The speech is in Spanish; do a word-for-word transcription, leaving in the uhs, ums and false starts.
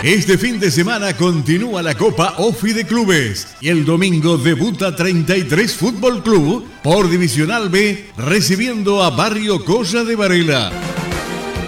Este fin de semana continúa la Copa Ofi de Clubes y el domingo debuta treinta y tres Fútbol Club por Divisional B recibiendo a Barrio Colla de Varela.